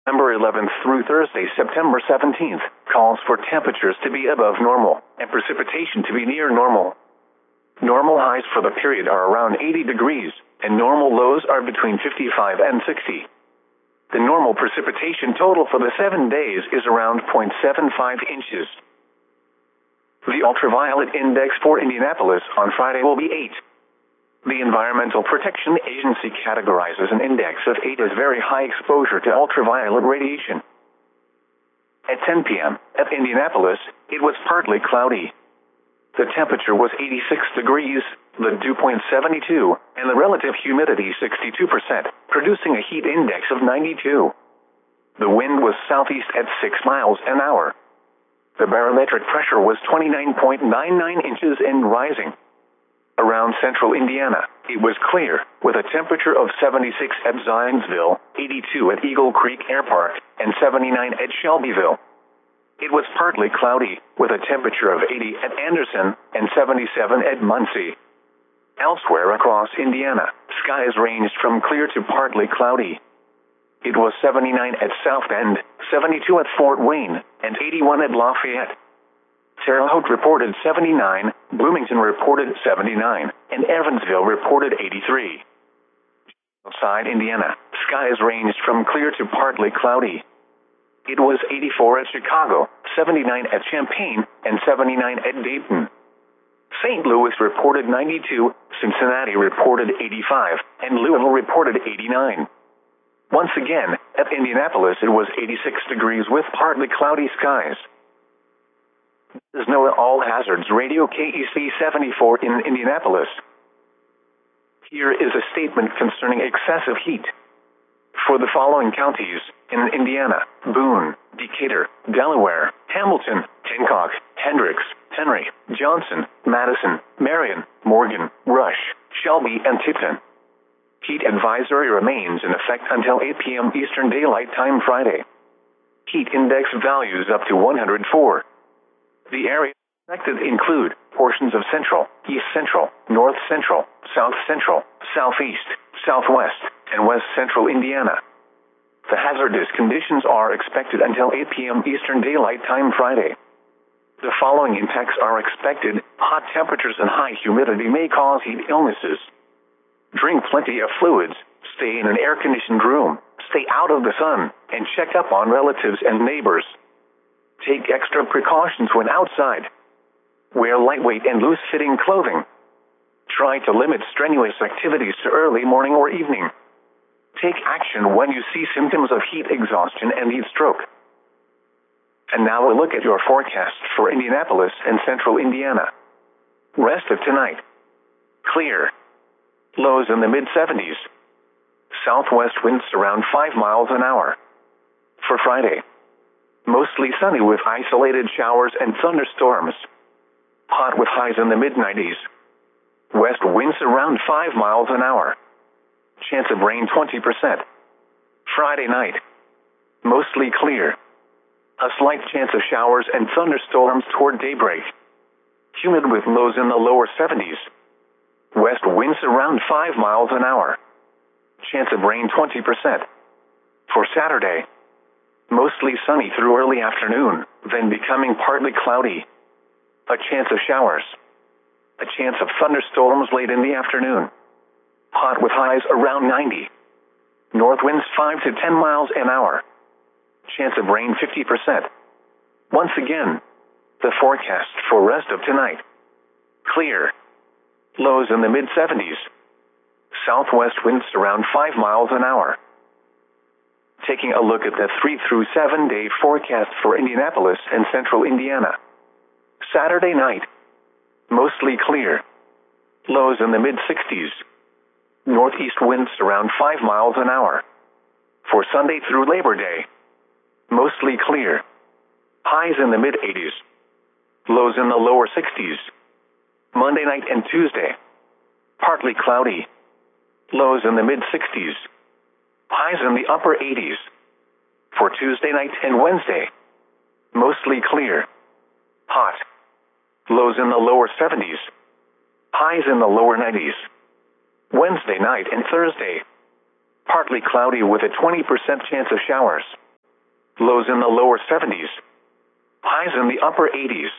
September 11th through Thursday, September 17th, calls for temperatures to be above normal and precipitation to be near normal. Normal highs for the period are around 80 degrees, and normal lows are between 55 and 60. The normal precipitation total for the 7 days is around 0.75 inches. The ultraviolet index for Indianapolis on Friday will be 8. The Environmental Protection Agency categorizes an index of 8 as very high exposure to ultraviolet radiation. At 10 p.m. at Indianapolis, it was partly cloudy. The temperature was 86 degrees, the dew point 72, and the relative humidity 62%, producing a heat index of 92. The wind was southeast at 6 miles an hour. The barometric pressure was 29.99 inches and rising. Around central Indiana, it was clear, with a temperature of 76 at Zionsville, 82 at Eagle Creek Air Park, and 79 at Shelbyville. It was partly cloudy, with a temperature of 80 at Anderson and 77 at Muncie. Elsewhere across Indiana, skies ranged from clear to partly cloudy. It was 79 at South Bend, 72 at Fort Wayne, and 81 at Lafayette. Terre Haute reported 79, Bloomington reported 79, and Evansville reported 83. Outside Indiana, skies ranged from clear to partly cloudy. It was 84 at Chicago, 79 at Champaign, and 79 at Dayton. St. Louis reported 92, Cincinnati reported 85, and Louisville reported 89. Once again, at Indianapolis it was 86 degrees with partly cloudy skies. This is NOAA All Hazards Radio KEC 74 in Indianapolis. Here is a statement concerning excessive heat. For the following counties in Indiana: Boone, Decatur, Delaware, Hamilton, Hancock, Hendricks, Henry, Johnson, Madison, Marion, Morgan, Rush, Shelby, and Tipton. Heat advisory remains in effect until 8 p.m. Eastern Daylight Time Friday. Heat index values up to 104. The areas affected include portions of central, east central, north central, south central, southeast, southwest, and west central Indiana. The hazardous conditions are expected until 8 p.m. Eastern Daylight Time Friday. The following impacts are expected: hot temperatures and high humidity may cause heat illnesses. Drink plenty of fluids, stay in an air-conditioned room, stay out of the sun, and check up on relatives and neighbors. Take extra precautions when outside. Wear lightweight and loose-fitting clothing. Try to limit strenuous activities to early morning or evening. Take action when you see symptoms of heat exhaustion and heat stroke. And now a look at your forecast for Indianapolis and central Indiana. Rest of tonight: clear. Lows in the mid-70s. Southwest winds around 5 miles an hour. For Friday, mostly sunny with isolated showers and thunderstorms. Hot with highs in the mid-90s. West winds around 5 miles an hour. Chance of rain 20%. Friday night, mostly clear. A slight chance of showers and thunderstorms toward daybreak. Humid with lows in the lower 70s. West winds around 5 miles an hour. Chance of rain 20%. For Saturday, mostly sunny through early afternoon, then becoming partly cloudy. A chance of showers. A chance of thunderstorms late in the afternoon. Hot with highs around 90. North winds 5 to 10 miles an hour. Chance of rain 50%. Once again, the forecast for rest of tonight: clear. Lows in the mid-70s. Southwest winds around 5 miles an hour. Taking a look at the 3 through 7 day forecast for Indianapolis and central Indiana. Saturday night, mostly clear. Lows in the mid-60s. Northeast winds around 5 miles an hour. For Sunday through Labor Day, mostly clear. Highs in the mid-80s. Lows in the lower 60s. Monday night and Tuesday, partly cloudy. Lows in the mid-60s. Highs in the upper 80s. For Tuesday night and Wednesday, mostly clear. Hot. Lows in the lower 70s. Highs in the lower 90s. Wednesday night and Thursday, partly cloudy with a 20% chance of showers. Lows in the lower 70s. Highs in the upper 80s.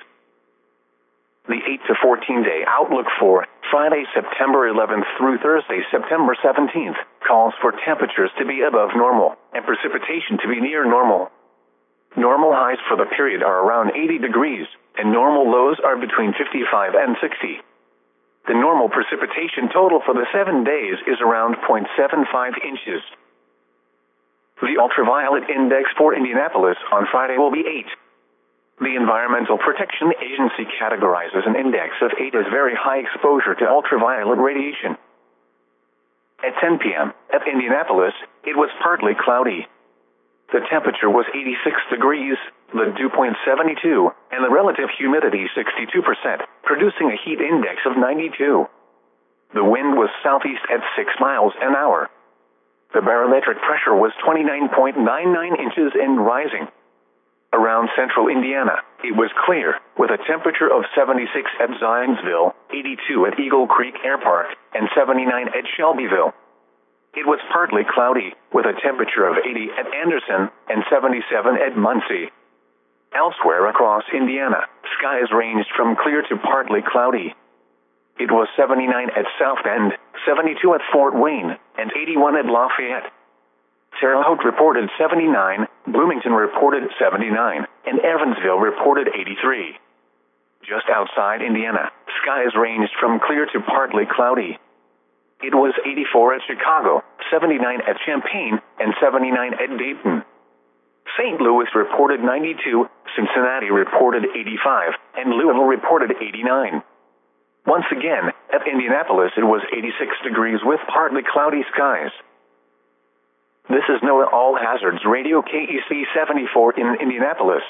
The 8 to 14-day outlook for Friday, September 11th through Thursday, September 17th, calls for temperatures to be above normal and precipitation to be near normal. Normal highs for the period are around 80 degrees, and normal lows are between 55 and 60. The normal precipitation total for the 7 days is around 0.75 inches. The ultraviolet index for Indianapolis on Friday will be 8. The Environmental Protection Agency categorizes an index of 8 as very high exposure to ultraviolet radiation. At 10 p.m. at Indianapolis, it was partly cloudy. The temperature was 86 degrees, the dew point 72, and the relative humidity 62%, producing a heat index of 92. The wind was southeast at 6 miles an hour. The barometric pressure was 29.99 inches and rising. Around central Indiana, it was clear, with a temperature of 76 at Zionsville, 82 at Eagle Creek Air Park, and 79 at Shelbyville. It was partly cloudy, with a temperature of 80 at Anderson and 77 at Muncie. Elsewhere across Indiana, skies ranged from clear to partly cloudy. It was 79 at South Bend, 72 at Fort Wayne, and 81 at Lafayette. Terre Haute reported 79, Bloomington reported 79, and Evansville reported 83. Just outside Indiana, skies ranged from clear to partly cloudy. It was 84 at Chicago, 79 at Champaign, and 79 at Dayton. St. Louis reported 92, Cincinnati reported 85, and Louisville reported 89. Once again, at Indianapolis it was 86 degrees with partly cloudy skies. This is NOAA All Hazards Radio KEC 74 in Indianapolis.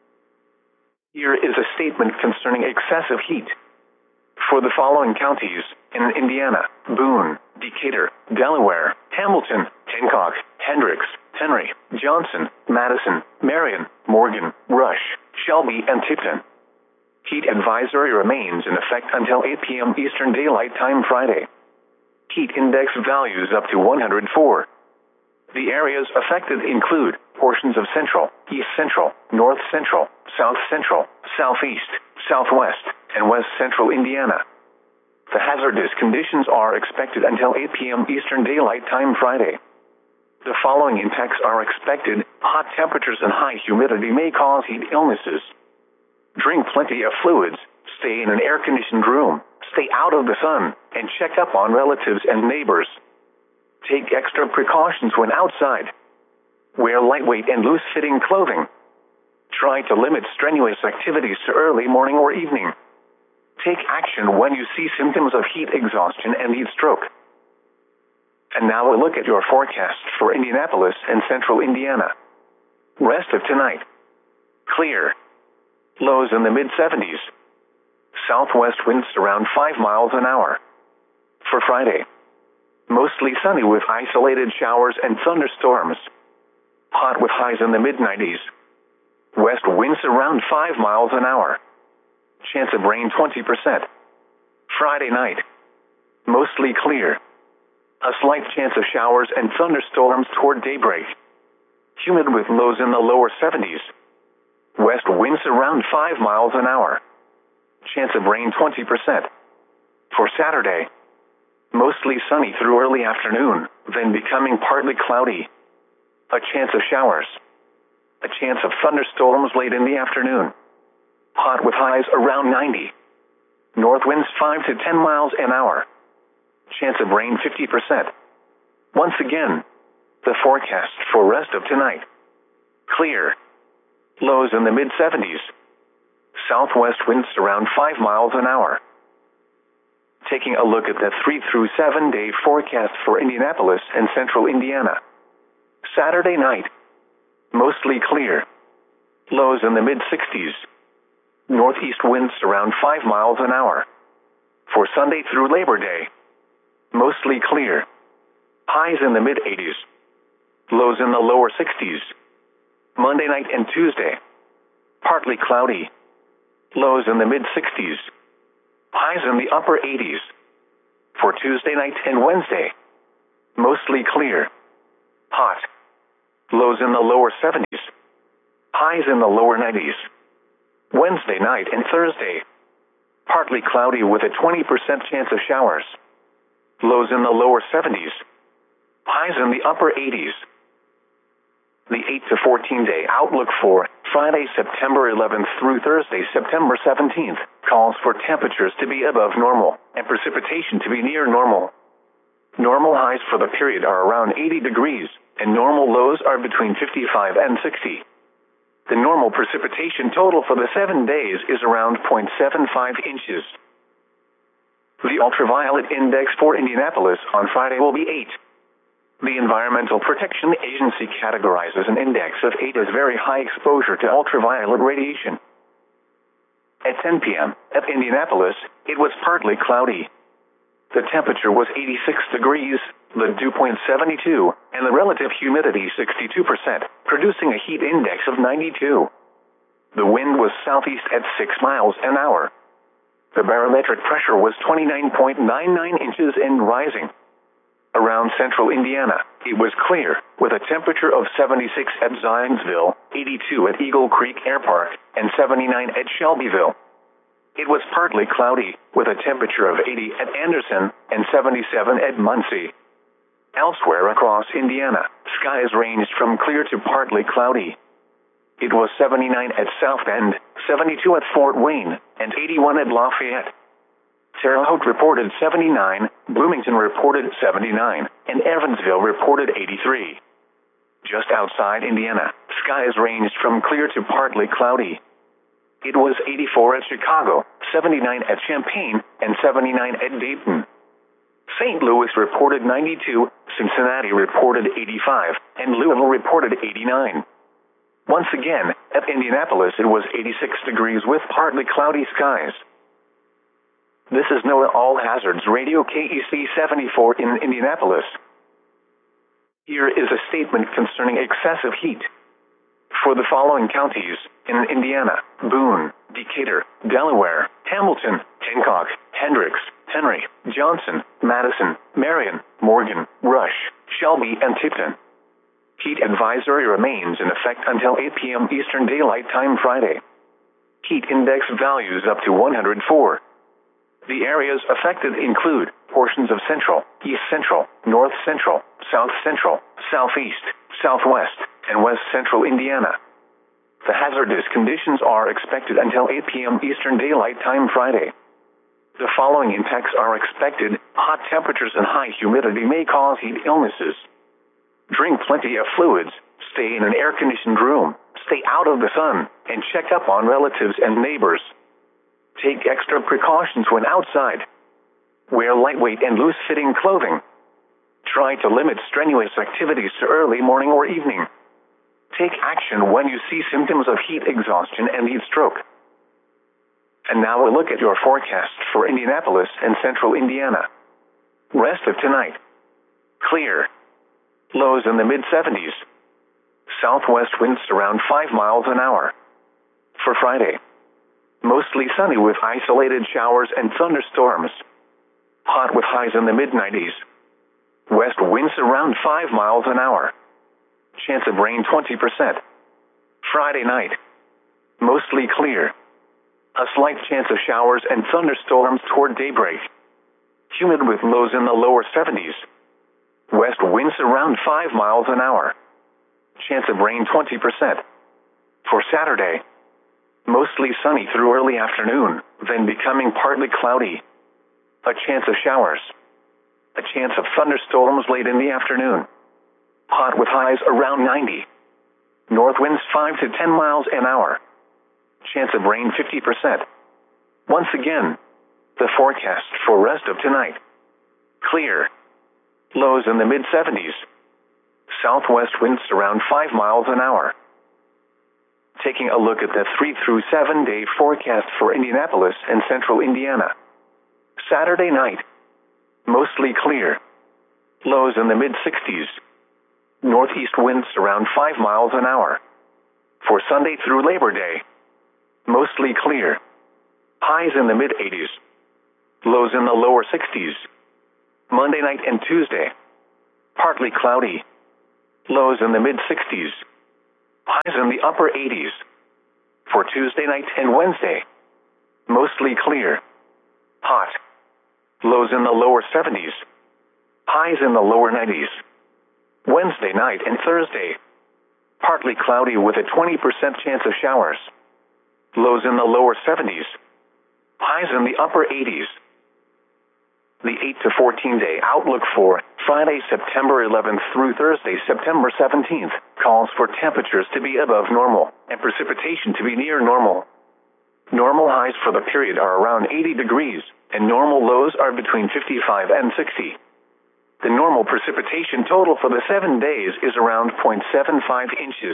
Here is a statement concerning excessive heat. For the following counties in Indiana: Boone, Decatur, Delaware, Hamilton, Hancock, Hendricks, Henry, Johnson, Madison, Marion, Morgan, Rush, Shelby, and Tipton. Heat advisory remains in effect until 8 p.m. Eastern Daylight Time Friday. Heat index values up to 104. The areas affected include portions of central, east central, north central, south central, southeast, southwest, and west central Indiana. The hazardous conditions are expected until 8 p.m. Eastern Daylight Time Friday. The following impacts are expected. Hot temperatures and high humidity may cause heat illnesses. Drink plenty of fluids, stay in an air-conditioned room, stay out of the sun, and check up on relatives and neighbors. Take extra precautions when outside. Wear lightweight and loose-fitting clothing. Try to limit strenuous activities to early morning or evening. Take action when you see symptoms of heat exhaustion and heat stroke. And now a look at your forecast for Indianapolis and central Indiana. Rest of tonight. Clear. Lows in the mid-70s. Southwest winds around 5 miles an hour. For Friday, mostly sunny with isolated showers and thunderstorms. Hot with highs in the mid-90s. West winds around 5 miles an hour. Chance of rain 20%. Friday night, mostly clear. A slight chance of showers and thunderstorms toward daybreak. Humid with lows in the lower 70s. West winds around 5 miles an hour. Chance of rain 20%. For Saturday, mostly sunny through early afternoon, then becoming partly cloudy. A chance of showers. A chance of thunderstorms late in the afternoon. Hot with highs around 90. North winds 5 to 10 miles an hour. Chance of rain 50%. Once again, the forecast for rest of tonight. Clear. Lows in the mid-70s. Southwest winds around 5 miles an hour. Taking a look at the 3 through 7 day forecast for Indianapolis and central Indiana. Saturday night, mostly clear. Lows in the mid-60s. Northeast winds around 5 miles an hour. For Sunday through Labor Day, mostly clear. Highs in the mid-80s. Lows in the lower 60s. Monday night and Tuesday, partly cloudy. Lows in the mid-60s. Highs in the upper 80s. For Tuesday night and Wednesday, mostly clear. Hot. Lows in the lower 70s. highs in the lower 90s. Wednesday night and Thursday, partly cloudy with a 20% chance of showers. Lows in the lower 70s, highs in the upper 80s. The 8 to 14 day outlook for Friday, September 11th through Thursday, September 17th, calls for temperatures to be above normal and precipitation to be near normal. Normal highs for the period are around 80 degrees, and normal lows are between 55 and 60. The normal precipitation total for the 7 days is around 0.75 inches. The ultraviolet index for Indianapolis on Friday will be 8. The Environmental Protection Agency categorizes an index of 8 as very high exposure to ultraviolet radiation. At 10 p.m. at Indianapolis, it was partly cloudy. The temperature was 86 degrees, the dew point 72, and the relative humidity 62%, producing a heat index of 92. The wind was southeast at 6 miles an hour. The barometric pressure was 29.99 inches and rising. Around central Indiana, it was clear, with a temperature of 76 at Zionsville, 82 at Eagle Creek Air Park, and 79 at Shelbyville. It was partly cloudy, with a temperature of 80 at Anderson and 77 at Muncie. Elsewhere across Indiana, skies ranged from clear to partly cloudy. It was 79 at South Bend, 72 at Fort Wayne, and 81 at Lafayette. Terre Haute reported 79, Bloomington reported 79, and Evansville reported 83. Just outside Indiana, skies ranged from clear to partly cloudy. It was 84 at Chicago, 79 at Champaign, and 79 at Dayton. St. Louis reported 92, Cincinnati reported 85, and Louisville reported 89. Once again, at Indianapolis it was 86 degrees with partly cloudy skies. This is NOAA All Hazards Radio KEC 74 in Indianapolis. Here is a statement concerning excessive heat. For the following counties in Indiana: Boone, Decatur, Delaware, Hamilton, Hancock, Hendricks, Henry, Johnson, Madison, Marion, Morgan, Rush, Shelby, and Tipton. Heat advisory remains in effect until 8 p.m. Eastern Daylight Time Friday. Heat index values up to 104. The areas affected include portions of central, east central, north central, south central, southeast, southwest, and west central Indiana. The hazardous conditions are expected until 8 p.m. Eastern Daylight Time Friday. The following impacts are expected: hot temperatures and high humidity may cause heat illnesses. Drink plenty of fluids, stay in an air-conditioned room, stay out of the sun, and check up on relatives and neighbors. Take extra precautions when outside. Wear lightweight and loose-fitting clothing. Try to limit strenuous activities to early morning or evening. Take action when you see symptoms of heat exhaustion and heat stroke. And now a look at your forecast for Indianapolis and central Indiana. Rest of tonight: clear. Lows in the mid-70s. Southwest winds around 5 miles an hour. For Friday, mostly sunny with isolated showers and thunderstorms. Hot with highs in the mid-90s. West winds around 5 miles an hour. Chance of rain 20%. Friday night, mostly clear. A slight chance of showers and thunderstorms toward daybreak. Humid with lows in the lower 70s. West winds around 5 miles an hour. Chance of rain 20%. For Saturday, mostly sunny through early afternoon, then becoming partly cloudy. A chance of showers. A chance of thunderstorms late in the afternoon. Hot with highs around 90. North winds 5 to 10 miles an hour. Chance of rain 50%. Once again, the forecast for rest of tonight: clear. Lows in the mid-70s. Southwest winds around 5 miles an hour. Taking a look at the 3 through 7 day forecast for Indianapolis and central Indiana. Saturday night, mostly clear. Lows in the mid-60s. Northeast winds around 5 miles an hour. For Sunday through Labor Day, mostly clear. Highs in the mid-80s. Lows in the lower 60s. Monday night and Tuesday, partly cloudy. Lows in the mid-60s. Highs in the upper 80s. For Tuesday night and Wednesday, mostly clear. Hot. Lows in the lower 70s. Highs in the lower 90s. Wednesday night and Thursday, partly cloudy with a 20% chance of showers. Lows in the lower 70s. Highs in the upper 80s. The 8 to 14 day outlook for Friday, September 11th through Thursday, September 17th, calls for temperatures to be above normal and precipitation to be near normal. Normal highs for the period are around 80 degrees, and normal lows are between 55 and 60. The normal precipitation total for the 7 days is around 0.75 inches.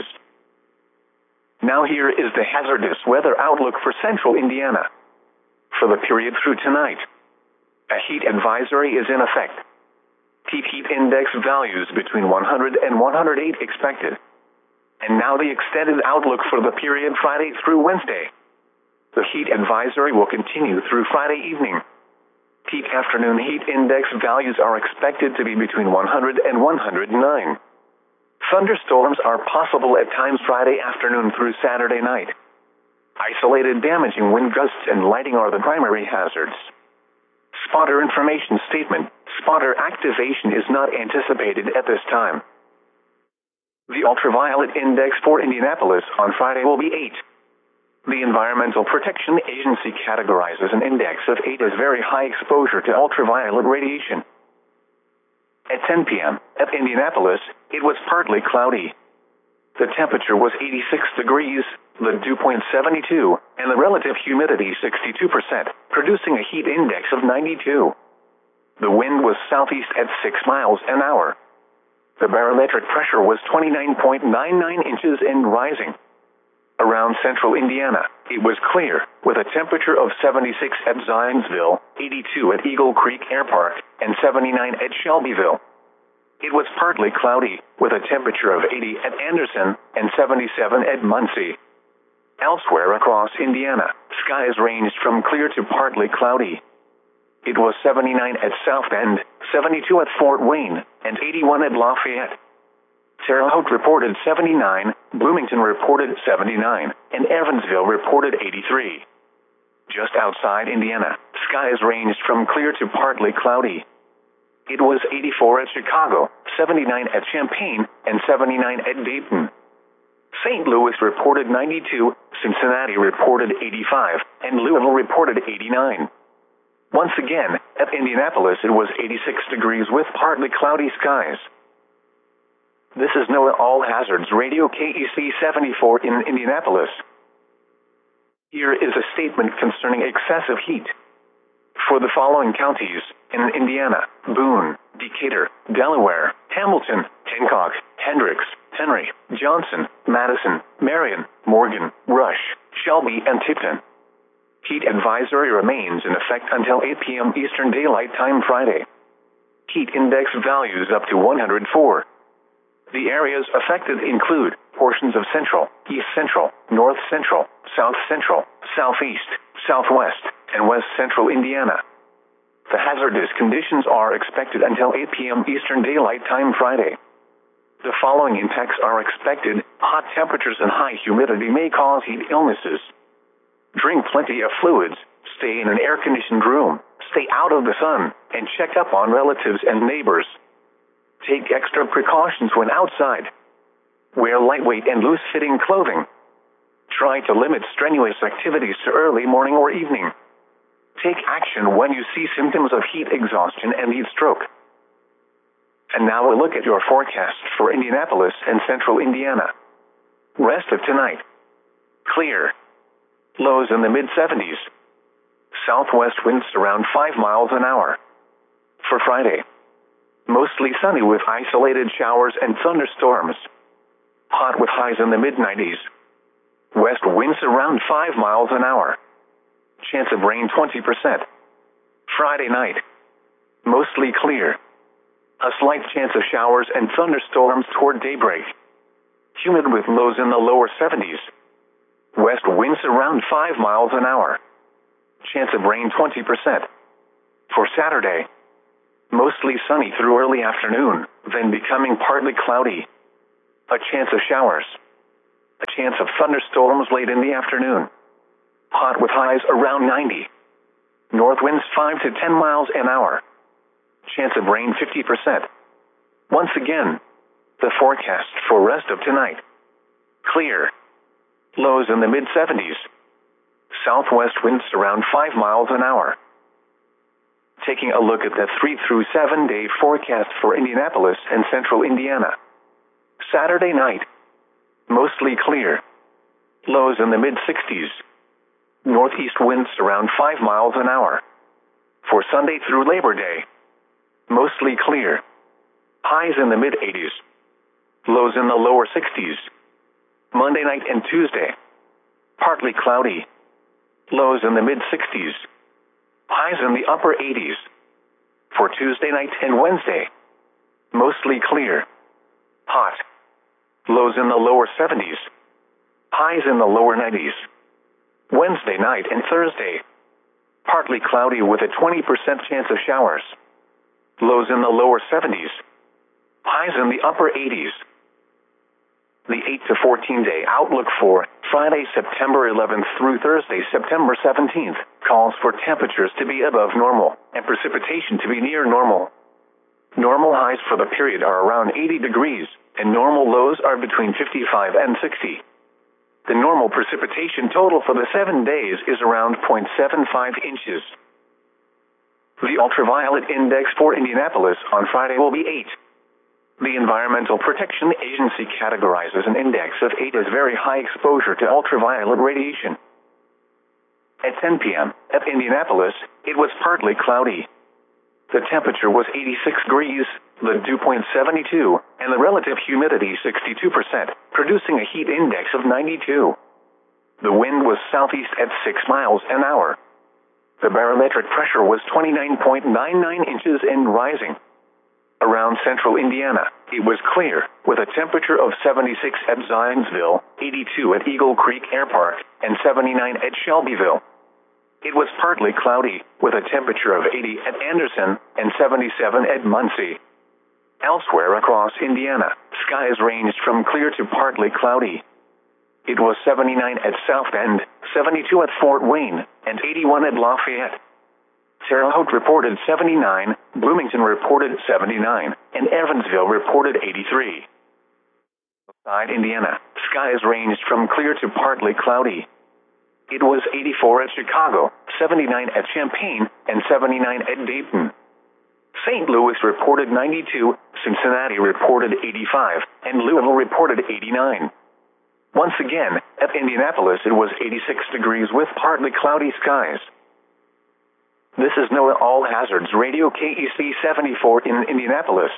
Now here is the hazardous weather outlook for central Indiana. For the period through tonight, a heat advisory is in effect. Keep heat index values between 100 and 108 expected. And now the extended outlook for the period Friday through Wednesday. The heat advisory will continue through Friday evening. Peak afternoon heat index values are expected to be between 100 and 109. Thunderstorms are possible at times Friday afternoon through Saturday night. Isolated damaging wind gusts and lighting are the primary hazards. Spotter information statement. Spotter activation is not anticipated at this time. The ultraviolet index for Indianapolis on Friday will be 8. The Environmental Protection Agency categorizes an index of 8 as very high exposure to ultraviolet radiation. At 10 p.m. at Indianapolis, it was partly cloudy. The temperature was 86 degrees, the dew point 72, and the relative humidity 62%, producing a heat index of 92. The wind was southeast at 6 miles an hour. The barometric pressure was 29.99 inches and rising. Around central Indiana, it was clear, with a temperature of 76 at Zionsville, 82 at Eagle Creek Air Park, and 79 at Shelbyville. It was partly cloudy, with a temperature of 80 at Anderson and 77 at Muncie. Elsewhere across Indiana, skies ranged from clear to partly cloudy. It was 79 at South Bend, 72 at Fort Wayne, and 81 at Lafayette. Terre Haute reported 79, Bloomington reported 79, and Evansville reported 83. Just outside Indiana, skies ranged from clear to partly cloudy. It was 84 at Chicago, 79 at Champaign, and 79 at Dayton. St. Louis reported 92, Cincinnati reported 85, and Louisville reported 89. Once again, at Indianapolis it was 86 degrees with partly cloudy skies. This is NOAA All Hazards Radio KEC 74 in Indianapolis. Here is a statement concerning excessive heat. For the following counties in Indiana: Boone, Decatur, Delaware, Hamilton, Hancock, Hendricks, Henry, Johnson, Madison, Marion, Morgan, Rush, Shelby, and Tipton. Heat advisory remains in effect until 8 p.m. Eastern Daylight Time Friday. Heat index values up to 104. The areas affected include portions of central, east central, north central, south central, southeast, southwest, and west central Indiana. The hazardous conditions are expected until 8 p.m. Eastern Daylight Time Friday. The following impacts are expected. Hot temperatures and high humidity may cause heat illnesses. Drink plenty of fluids, stay in an air-conditioned room, stay out of the sun, and check up on relatives and neighbors. Take extra precautions when outside. Wear lightweight and loose-fitting clothing. Try to limit strenuous activities to early morning or evening. Take action when you see symptoms of heat exhaustion and heat stroke. And now a look at your forecast for Indianapolis and central Indiana. Rest of tonight. Clear. Lows in the mid-70s. Southwest winds around 5 miles an hour. For Friday, mostly sunny with isolated showers and thunderstorms. Hot with highs in the mid-90s. West winds around 5 miles an hour. Chance of rain 20%. Friday night, mostly clear. A slight chance of showers and thunderstorms toward daybreak. Humid with lows in the lower 70s. West winds around 5 miles an hour. Chance of rain 20%. For Saturday, mostly sunny through early afternoon, then becoming partly cloudy. A chance of showers. A chance of thunderstorms late in the afternoon. Hot with highs around 90. North winds 5 to 10 miles an hour. Chance of rain 50%. Once again, the forecast for rest of tonight. Clear. Lows in the mid-70s. Southwest winds around 5 miles an hour. Taking a look at the 3 through 7 day forecast for Indianapolis and central Indiana. Saturday night. Mostly clear. Lows in the mid-60s. Northeast winds around 5 miles an hour. For Sunday through Labor Day. Mostly clear. Highs in the mid-80s. Lows in the lower 60s. Monday night and Tuesday. Partly cloudy. Lows in the mid-60s. Highs in the upper 80s. For Tuesday night and Wednesday. Mostly clear. Hot. Lows in the lower 70s. Highs in the lower 90s. Wednesday night and Thursday. Partly cloudy with a 20% chance of showers. Lows in the lower 70s. Highs in the upper 80s. The 8 to 14 day outlook for Friday, September 11th through Thursday, September 17th, calls for temperatures to be above normal and precipitation to be near normal. Normal highs for the period are around 80 degrees, and normal lows are between 55 and 60. The normal precipitation total for the 7 days is around 0.75 inches. The ultraviolet index for Indianapolis on Friday will be 8. The Environmental Protection Agency categorizes an index of 8 as very high exposure to ultraviolet radiation. At 10 p.m. at Indianapolis, it was partly cloudy. The temperature was 86 degrees, the dew point 72, and the relative humidity 62%, producing a heat index of 92. The wind was southeast at 6 miles an hour. The barometric pressure was 29.99 inches and rising. Around central Indiana, it was clear, with a temperature of 76 at Zionsville, 82 at Eagle Creek Air Park, and 79 at Shelbyville. It was partly cloudy, with a temperature of 80 at Anderson and 77 at Muncie. Elsewhere across Indiana, skies ranged from clear to partly cloudy. It was 79 at South Bend, 72 at Fort Wayne, and 81 at Lafayette. Terre Haute reported 79, Bloomington reported 79, and Evansville reported 83. Outside Indiana, skies ranged from clear to partly cloudy. It was 84 at Chicago, 79 at Champaign, and 79 at Dayton. St. Louis reported 92, Cincinnati reported 85, and Louisville reported 89. Once again, at Indianapolis it was 86 degrees with partly cloudy skies. This is NOAA All Hazards Radio KEC 74 in Indianapolis.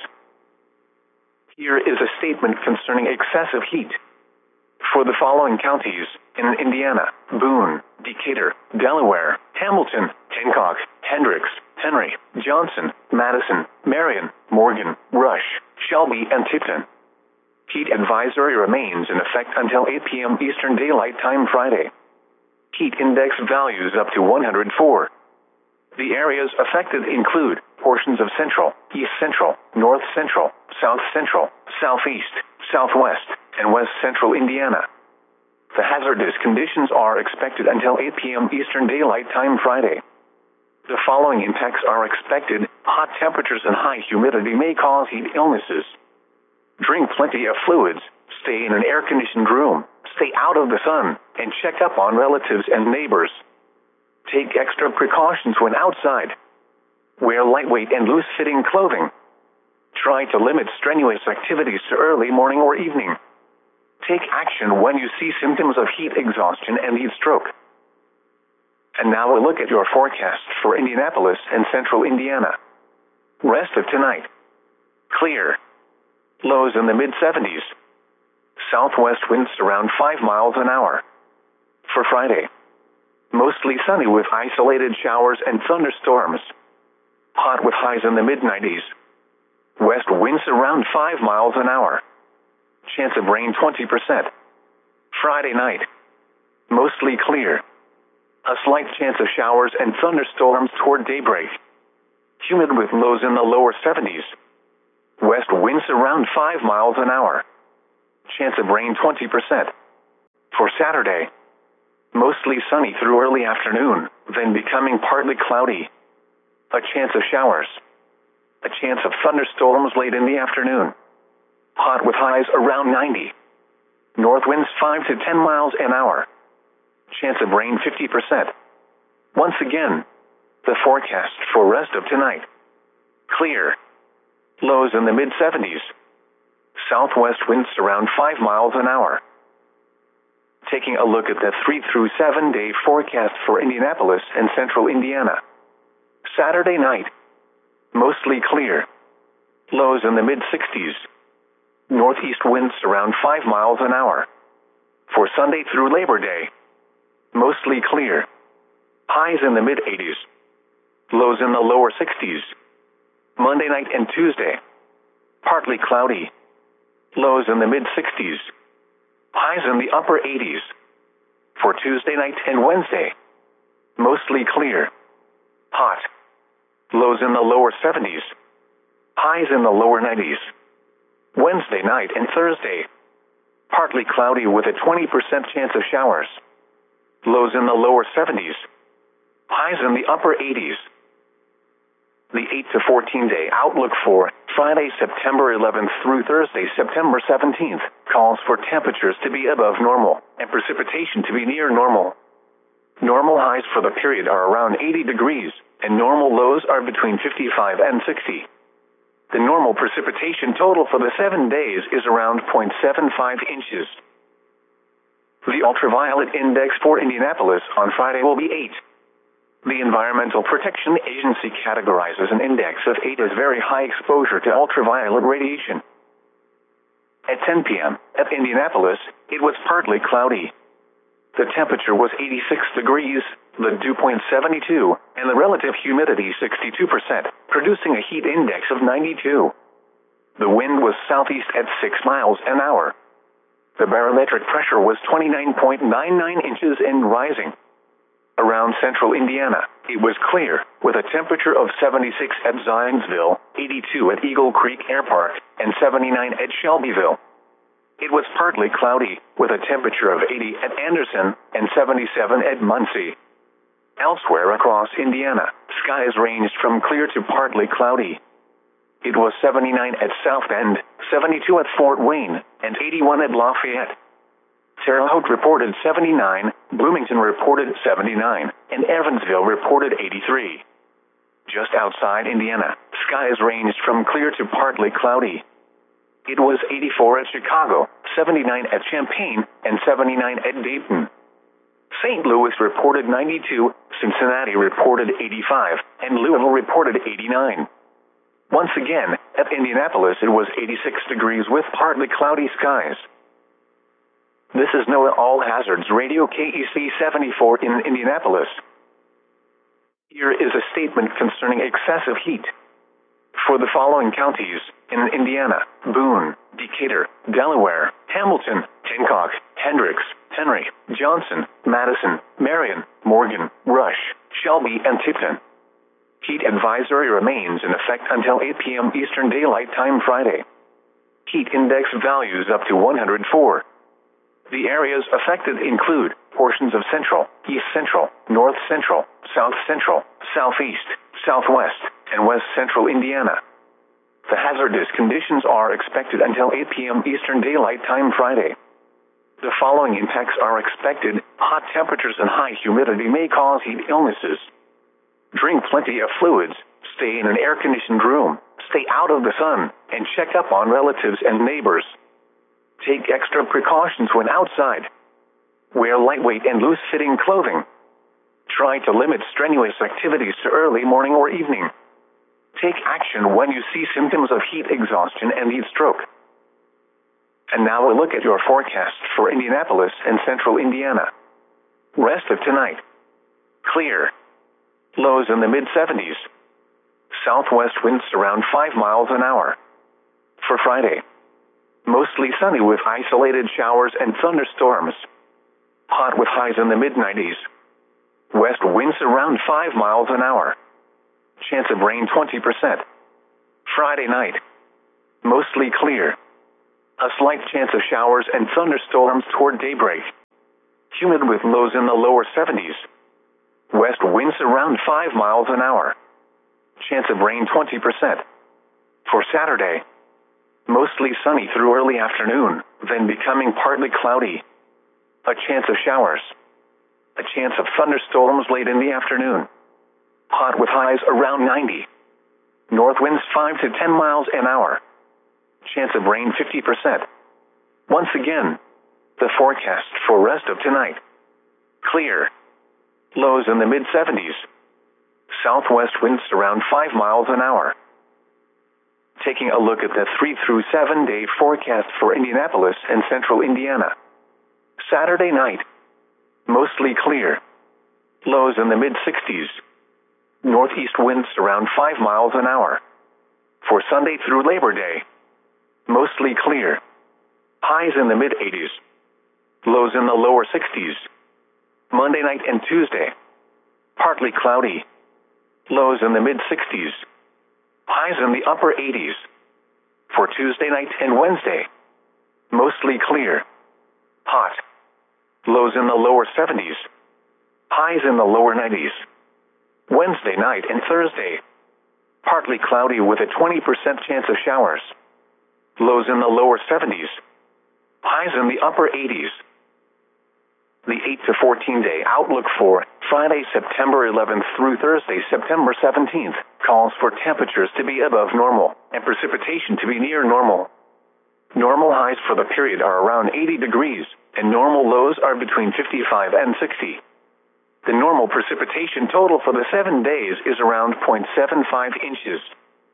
Here is a statement concerning excessive heat. For the following counties in Indiana: Boone, Decatur, Delaware, Hamilton, Hancock, Hendricks, Henry, Johnson, Madison, Marion, Morgan, Rush, Shelby, and Tipton. Heat advisory remains in effect until 8 p.m. Eastern Daylight Time Friday. Heat index values up to 104. The areas affected include portions of central, east central, north central, south central, southeast, southwest, and west central Indiana. The hazardous conditions are expected until 8 p.m. Eastern Daylight Time Friday. The following impacts are expected: hot temperatures and high humidity may cause heat illnesses. Drink plenty of fluids, stay in an air-conditioned room, stay out of the sun, and check up on relatives and neighbors. Take extra precautions when outside. Wear lightweight and loose-fitting clothing. Try to limit strenuous activities to early morning or evening. Take action when you see symptoms of heat exhaustion and heat stroke. And now a look at your forecast for Indianapolis and central Indiana. Rest of tonight. Clear. Lows in the mid-70s. Southwest winds around 5 miles an hour. For Friday, mostly sunny with isolated showers and thunderstorms. Hot with highs in the mid-90s. West winds around 5 miles an hour. Chance of rain 20%. Friday night, mostly clear. A slight chance of showers and thunderstorms toward daybreak. Humid with lows in the lower 70s. West winds around 5 miles an hour. Chance of rain 20%. for Saturday. Mostly sunny through early afternoon, then becoming partly cloudy. A chance of showers. A chance of thunderstorms late in the afternoon. Hot with highs around 90. North winds 5 to 10 miles an hour. Chance of rain 50%. Once again, the forecast for rest of tonight. Clear. Lows in the mid-70s. Southwest winds around 5 miles an hour. Taking a look at the 3 through 7 day forecast for Indianapolis and central Indiana. Saturday night. Mostly clear. Lows in the mid-60s. Northeast winds around 5 miles an hour. For Sunday through Labor Day. Mostly clear. Highs in the mid-80s. Lows in the lower 60s. Monday night and Tuesday. Partly cloudy. Lows in the mid-60s. Highs in the upper 80s. For Tuesday night and Wednesday. Mostly clear. Hot. Lows in the lower 70s. Highs in the lower 90s. Wednesday night and Thursday. Partly cloudy with a 20% chance of showers. Lows in the lower 70s. Highs in the upper 80s. The 8 to 14 day outlook for Friday, September 11th through Thursday, September 17th, calls for temperatures to be above normal and precipitation to be near normal. Normal highs for the period are around 80 degrees, and normal lows are between 55 and 60. The normal precipitation total for the 7 days is around 0.75 inches. The ultraviolet index for Indianapolis on Friday will be 8. The Environmental Protection Agency categorizes an index of 8 as very high exposure to ultraviolet radiation. At 10 p.m. at Indianapolis, it was partly cloudy. The temperature was 86 degrees, the dew point 72, and the relative humidity 62%, producing a heat index of 92. The wind was southeast at 6 miles an hour. The barometric pressure was 29.99 inches and rising. Around central Indiana, it was clear, with a temperature of 76 at Zionsville, 82 at Eagle Creek Air Park, and 79 at Shelbyville. It was partly cloudy, with a temperature of 80 at Anderson and 77 at Muncie. Elsewhere across Indiana, skies ranged from clear to partly cloudy. It was 79 at South Bend, 72 at Fort Wayne, and 81 at Lafayette. Terre Haute reported 79, Bloomington reported 79, and Evansville reported 83. Just outside Indiana, skies ranged from clear to partly cloudy. It was 84 at Chicago, 79 at Champaign, and 79 at Dayton. St. Louis reported 92, Cincinnati reported 85, and Louisville reported 89. Once again, at Indianapolis it was 86 degrees with partly cloudy skies. This is NOAA All Hazards Radio KEC 74 in Indianapolis. Here is a statement concerning excessive heat. For the following counties in Indiana: Boone, Decatur, Delaware, Hamilton, Hancock, Hendricks, Henry, Johnson, Madison, Marion, Morgan, Rush, Shelby, and Tipton. Heat advisory remains in effect until 8 p.m. Eastern Daylight Time Friday. Heat index values up to 104. The areas affected include portions of central, east central, north central, south central, southeast, southwest, and west central Indiana. The hazardous conditions are expected until 8 p.m. Eastern Daylight Time Friday. The following impacts are expected. Hot temperatures and high humidity may cause heat illnesses. Drink plenty of fluids, stay in an air-conditioned room, stay out of the sun, and check up on relatives and neighbors. Take extra precautions when outside. Wear lightweight and loose-fitting clothing. Try to limit strenuous activities to early morning or evening. Take action when you see symptoms of heat exhaustion and heat stroke. And now a look at your forecast for Indianapolis and central Indiana. Rest of tonight. Clear. Lows in the mid-70s. Southwest winds around 5 miles an hour. For Friday, mostly sunny with isolated showers and thunderstorms. Hot with highs in the mid-90s. West winds around 5 miles an hour. Chance of rain 20%. Friday night, mostly clear. A slight chance of showers and thunderstorms toward daybreak. humid with lows in the lower 70s. West winds around 5 miles an hour. Chance of rain 20%. For Saturday, mostly sunny through early afternoon, then becoming partly cloudy. A chance of showers. A chance of thunderstorms late in the afternoon. Hot with highs around 90. North winds 5 to 10 miles an hour. Chance of rain 50%. Once again, the forecast for rest of tonight. Clear. Lows in the mid-70s. Southwest winds around 5 miles an hour. Taking a look at the 3 through 7 day forecast for Indianapolis and central Indiana. Saturday night. Mostly clear. Lows in the mid-60s. Northeast winds around 5 miles an hour. For Sunday through Labor Day. Mostly clear. Highs in the mid-80s. Lows in the lower 60s. Monday night and Tuesday. Partly cloudy. Lows in the mid-60s. Highs in the upper 80s. For Tuesday night and Wednesday. Mostly clear. Hot. Lows in the lower 70s. Highs in the lower 90s. Wednesday night and Thursday. Partly cloudy with a 20% chance of showers. Lows in the lower 70s. Highs in the upper 80s. The 8 to 14 day outlook for Friday, September 11th through Thursday, September 17th, calls for temperatures to be above normal and precipitation to be near normal. Normal highs for the period are around 80 degrees, and normal lows are between 55 and 60. The normal precipitation total for the 7 days is around 0.75 inches.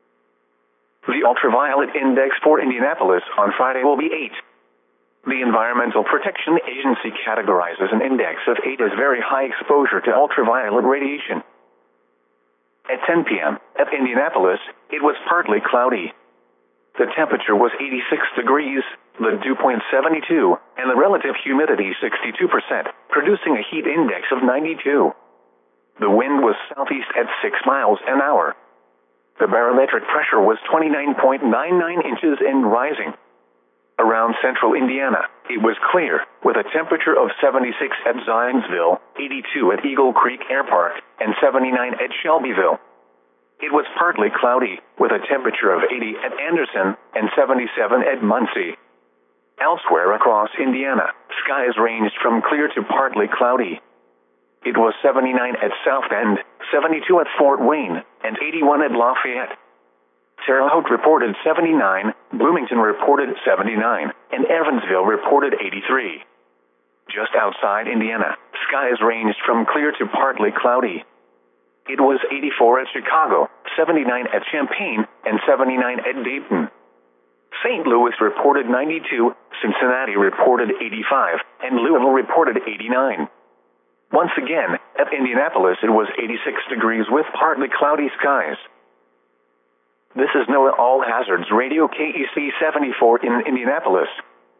The ultraviolet index for Indianapolis on Friday will be 8. The Environmental Protection Agency categorizes an index of 8 as very high exposure to ultraviolet radiation. At 10 p.m. at Indianapolis, it was partly cloudy. The temperature was 86 degrees, the dew point 72, and the relative humidity 62%, producing a heat index of 92. The wind was southeast at 6 miles an hour. The barometric pressure was 29.99 inches and rising. Around central Indiana, it was clear, with a temperature of 76 at Zionsville, 82 at Eagle Creek Air Park, and 79 at Shelbyville. It was partly cloudy, with a temperature of 80 at Anderson and 77 at Muncie. Elsewhere across Indiana, skies ranged from clear to partly cloudy. It was 79 at South Bend, 72 at Fort Wayne, and 81 at Lafayette. Terre Haute reported 79, Bloomington reported 79, and Evansville reported 83. Just outside Indiana, skies ranged from clear to partly cloudy. It was 84 at Chicago, 79 at Champaign, and 79 at Dayton. St. Louis reported 92, Cincinnati reported 85, and Louisville reported 89. Once again, at Indianapolis it was 86 degrees with partly cloudy skies. This is NOAA All Hazards Radio KEC 74 in Indianapolis.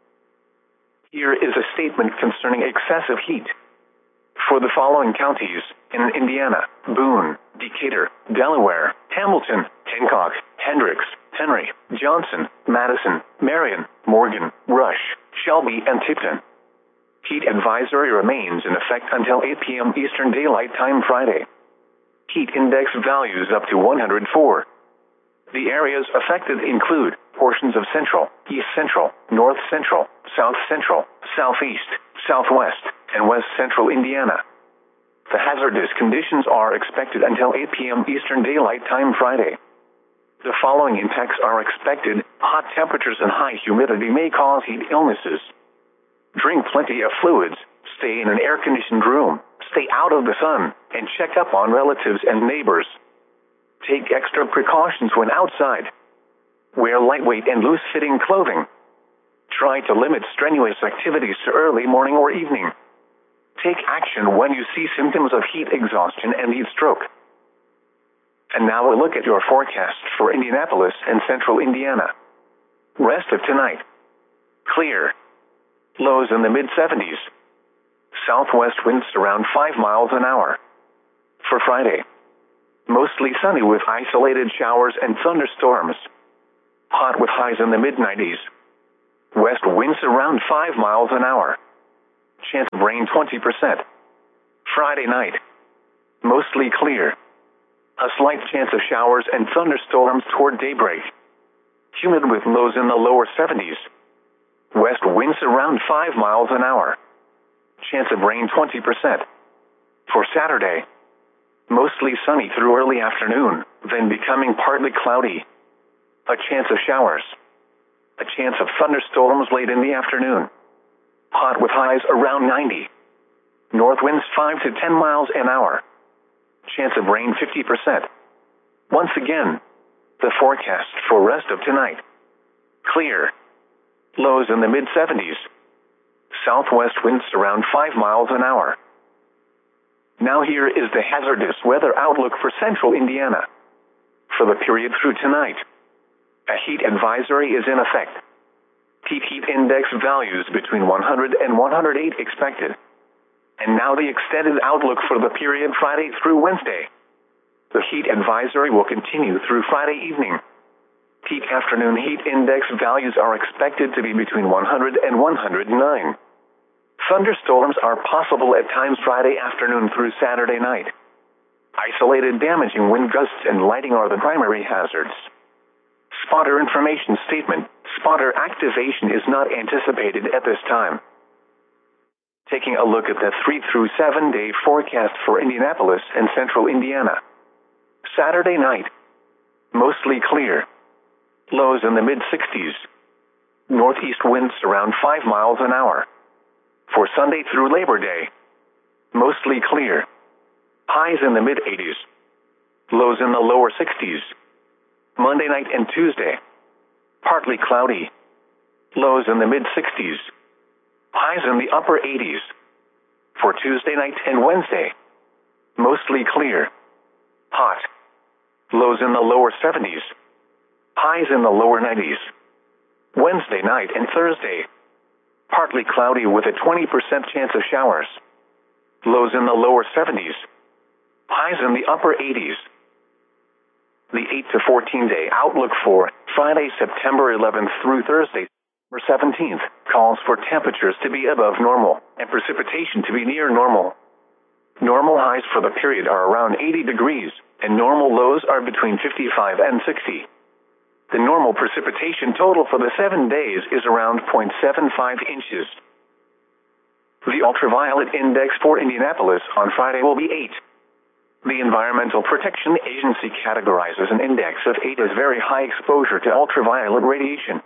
Here is a statement concerning excessive heat. For the following counties in Indiana: Boone, Decatur, Delaware, Hamilton, Hancock, Hendricks, Henry, Johnson, Madison, Marion, Morgan, Rush, Shelby, and Tipton. Heat advisory remains in effect until 8 p.m. Eastern Daylight Time Friday. Heat index values up to 104. The areas affected include portions of central, east central, north central, south central, southeast, southwest, and west central Indiana. The hazardous conditions are expected until 8 p.m. Eastern Daylight Time Friday. The following impacts are expected. Hot temperatures and high humidity may cause heat illnesses. Drink plenty of fluids, stay in an air-conditioned room, stay out of the sun, and check up on relatives and neighbors. Take extra precautions when outside. Wear lightweight and loose-fitting clothing. Try to limit strenuous activities to early morning or evening. Take action when you see symptoms of heat exhaustion and heat stroke. And now a look at your forecast for Indianapolis and central Indiana. Rest of tonight. Clear. Lows in the mid-70s. Southwest winds around 5 miles an hour. For Friday, mostly sunny with isolated showers and thunderstorms. Hot with highs in the mid-90s. West winds around 5 miles an hour. Chance of rain 20%. Friday night. Mostly clear. A slight chance of showers and thunderstorms toward daybreak. Humid with lows in the lower 70s. West winds around 5 miles an hour. Chance of rain 20%. For Saturday. Mostly sunny through early afternoon, then becoming partly cloudy. A chance of showers. A chance of thunderstorms late in the afternoon. Hot with highs around 90. North winds 5 to 10 miles an hour. Chance of rain 50%. Once again, the forecast for rest of tonight. Clear. Lows in the mid-70s. Southwest winds around 5 miles an hour. Now here is the hazardous weather outlook for central Indiana. For the period through tonight, a heat advisory is in effect. Peak heat index values between 100 and 108 expected. And now the extended outlook for the period Friday through Wednesday. The heat advisory will continue through Friday evening. Peak afternoon heat index values are expected to be between 100 and 109. Thunderstorms are possible at times Friday afternoon through Saturday night. Isolated damaging wind gusts and lighting are the primary hazards. Spotter information statement. Spotter activation is not anticipated at this time. Taking a look at the 3 through 7 day forecast for Indianapolis and central Indiana. Saturday night. Mostly clear. Lows in the mid-60s. Northeast winds around 5 miles an hour. For Sunday through Labor Day. Mostly clear. Highs in the mid-80s. Lows in the lower 60s. Monday night and Tuesday. Partly cloudy. Lows in the mid-60s. Highs in the upper 80s. For Tuesday night and Wednesday. Mostly clear. Hot. Lows in the lower 70s. Highs in the lower 90s. Wednesday night and Thursday. Partly cloudy with a 20% chance of showers. Lows in the lower 70s. Highs in the upper 80s. The 8 to 14 day outlook for Friday, September 11th through Thursday, September 17th, calls for temperatures to be above normal and precipitation to be near normal. Normal highs for the period are around 80 degrees, and normal lows are between 55 and 60. The normal precipitation total for the 7 days is around 0.75 inches. The ultraviolet index for Indianapolis on Friday will be 8. The Environmental Protection Agency categorizes an index of 8 as very high exposure to ultraviolet radiation.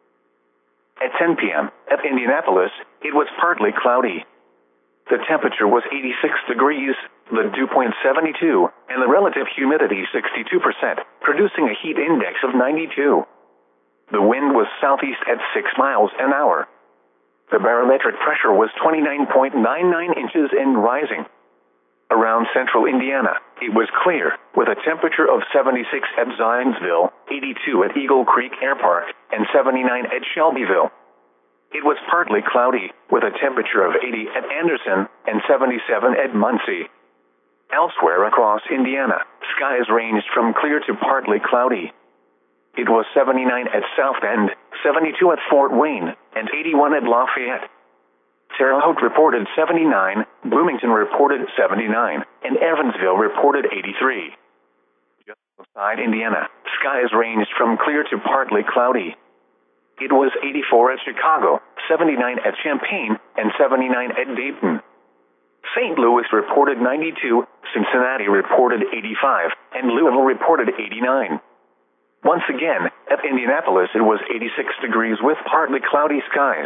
At 10 p.m. at Indianapolis, it was partly cloudy. The temperature was 86 degrees, the dew point 72, and the relative humidity 62%, producing a heat index of 92. The wind was southeast at 6 miles an hour. The barometric pressure was 29.99 inches and rising. Around central Indiana, it was clear, with a temperature of 76 at Zionsville, 82 at Eagle Creek Air Park, and 79 at Shelbyville. It was partly cloudy, with a temperature of 80 at Anderson and 77 at Muncie. Elsewhere across Indiana, skies ranged from clear to partly cloudy. It was 79 at South Bend, 72 at Fort Wayne, and 81 at Lafayette. Terre Haute reported 79, Bloomington reported 79, and Evansville reported 83. Just outside Indiana, skies ranged from clear to partly cloudy. It was 84 at Chicago, 79 at Champaign, and 79 at Dayton. St. Louis reported 92, Cincinnati reported 85, and Louisville reported 89. Once again, at Indianapolis it was 86 degrees with partly cloudy skies.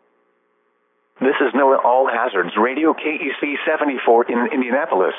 This is NOAA All Hazards Radio KEC 74 in Indianapolis.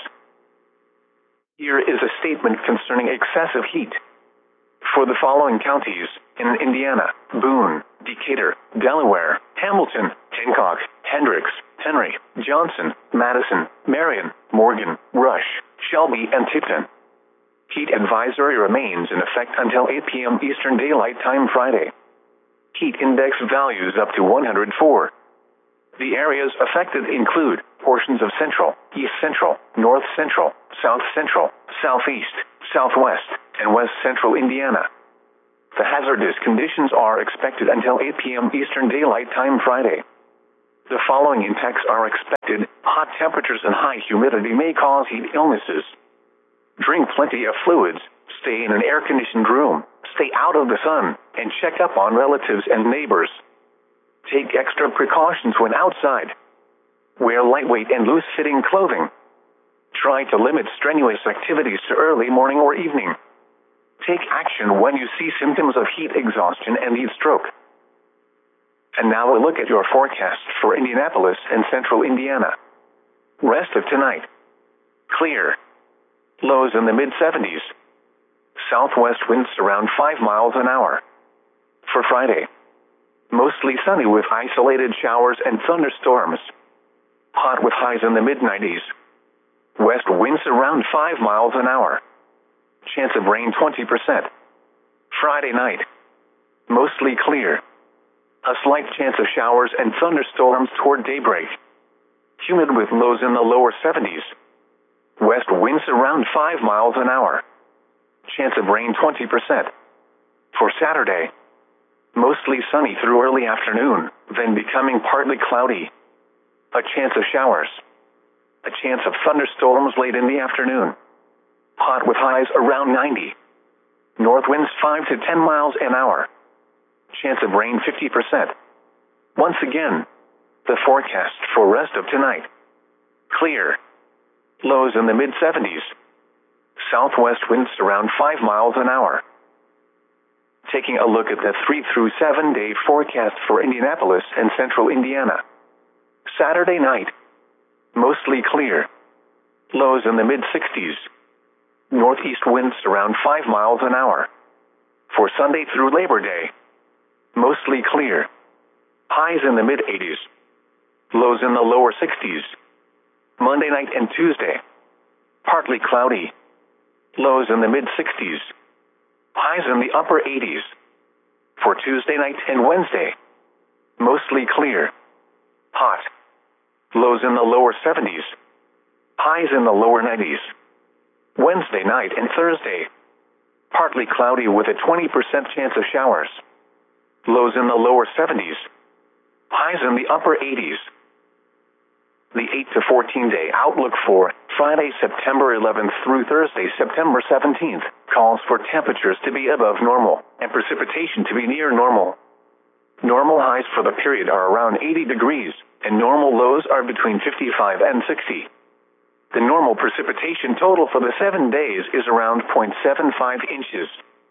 Here is a statement concerning excessive heat. For the following counties in Indiana: Boone, Decatur, Delaware, Hamilton, Hancock, Hendricks, Henry, Johnson, Madison, Marion, Morgan, Rush, Shelby, and Tipton. Heat advisory remains in effect until 8 p.m. Eastern Daylight Time Friday. Heat index values up to 104. The areas affected include portions of central, east central, north central, south central, southeast, southwest, and west central Indiana. The hazardous conditions are expected until 8 p.m. Eastern Daylight Time Friday. The following impacts are expected. Hot temperatures and high humidity may cause heat illnesses. Drink plenty of fluids, stay in an air-conditioned room, stay out of the sun, and check up on relatives and neighbors. Take extra precautions when outside. Wear lightweight and loose-fitting clothing. Try to limit strenuous activities to early morning or evening. Take action when you see symptoms of heat exhaustion and heat stroke. And now a look at your forecast for Indianapolis and central Indiana. Rest of tonight. Clear. Lows in the mid-70s. Southwest winds around 5 miles an hour. For Friday. Mostly sunny with isolated showers and thunderstorms. Hot with highs in the mid-90s. West winds around 5 miles an hour. Chance of rain 20%. Friday night. Mostly clear. A slight chance of showers and thunderstorms toward daybreak. Humid with lows in the lower 70s. West winds around 5 miles an hour. Chance of rain 20%. For Saturday. Mostly sunny through early afternoon, then becoming partly cloudy. A chance of showers. A chance of thunderstorms late in the afternoon. Hot with highs around 90. North winds 5 to 10 miles an hour. Chance of rain 50%. Once again, the forecast for rest of tonight. Clear. Lows in the mid-70s. Southwest winds around 5 miles an hour. Taking a look at the 3 through 7 day forecast for Indianapolis and central Indiana. Saturday night. Mostly clear. Lows in the mid-60s. Northeast winds around 5 miles an hour. For Sunday through Labor Day. Mostly clear. Highs in the mid-80s. Lows in the lower 60s. Monday night and Tuesday. Partly cloudy. Lows in the mid-60s. Highs in the upper 80s. For Tuesday night and Wednesday. Mostly clear. Hot. Lows in the lower 70s. Highs in the lower 90s. Wednesday night and Thursday. Partly cloudy with a 20% chance of showers. Lows in the lower 70s. Highs in the upper 80s. The 8 to 14 day outlook for Friday, September 11th through Thursday, September 17th, calls for temperatures to be above normal and precipitation to be near normal. Normal highs for the period are around 80 degrees, and normal lows are between 55 and 60. The normal precipitation total for the 7 days is around 0.75 inches.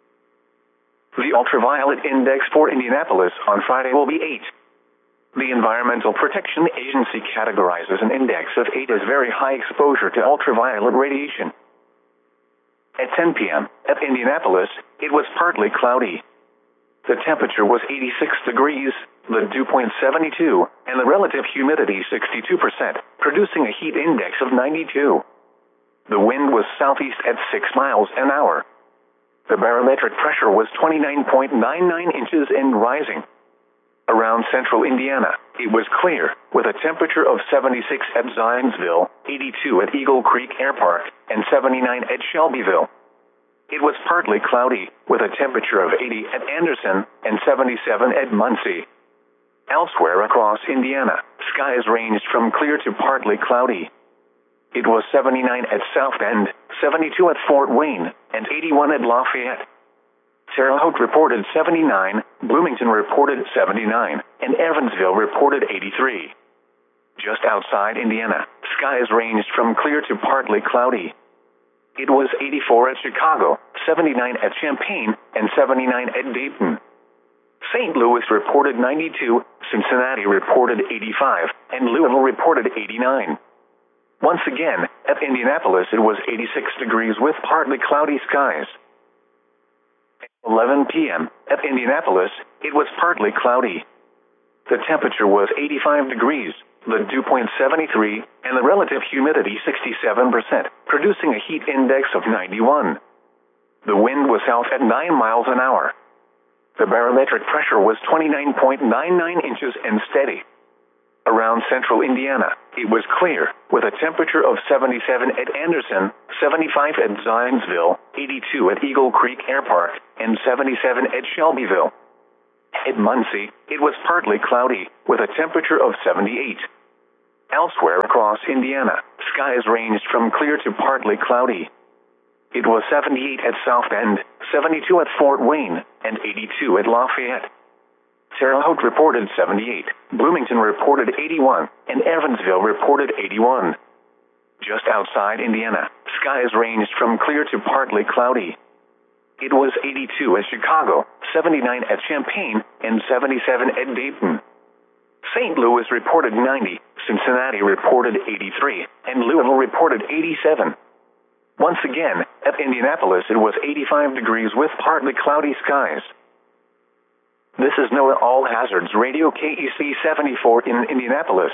The ultraviolet index for Indianapolis on Friday will be 8. The Environmental Protection Agency categorizes an index of 8 as very high exposure to ultraviolet radiation. At 10 p.m. at Indianapolis, it was partly cloudy. The temperature was 86 degrees, the dew point 72, and the relative humidity 62%, producing a heat index of 92. The wind was southeast at 6 miles an hour. The barometric pressure was 29.99 inches and rising. Around central Indiana, it was clear, with a temperature of 76 at Zionsville, 82 at Eagle Creek Air Park, and 79 at Shelbyville. It was partly cloudy, with a temperature of 80 at Anderson and 77 at Muncie. Elsewhere across Indiana, skies ranged from clear to partly cloudy. It was 79 at South Bend, 72 at Fort Wayne, and 81 at Lafayette. Terre Haute reported 79, Bloomington reported 79, and Evansville reported 83. Just outside Indiana, skies ranged from clear to partly cloudy. It was 84 at Chicago, 79 at Champaign, and 79 at Dayton. St. Louis reported 92, Cincinnati reported 85, and Louisville reported 89. Once again, at Indianapolis it was 86 degrees with partly cloudy skies. At 11 p.m. at Indianapolis, it was partly cloudy. The temperature was 85 degrees, the dew point 73, and the relative humidity 67%, producing a heat index of 91. The wind was south at 9 miles an hour. The barometric pressure was 29.99 inches and steady. Around central Indiana, it was clear, with a temperature of 77 at Anderson, 75 at Zionsville, 82 at Eagle Creek Air Park, and 77 at Shelbyville. At Muncie, it was partly cloudy, with a temperature of 78. Elsewhere across Indiana, skies ranged from clear to partly cloudy. It was 78 at South Bend, 72 at Fort Wayne, and 82 at Lafayette. Terre Haute reported 78, Bloomington reported 81, and Evansville reported 81. Just outside Indiana, skies ranged from clear to partly cloudy. It was 82 at Chicago, 79 at Champaign, and 77 at Dayton. St. Louis reported 90, Cincinnati reported 83, and Louisville reported 87. Once again, at Indianapolis it was 85 degrees with partly cloudy skies. This is NOAA All Hazards Radio KEC 74 in Indianapolis.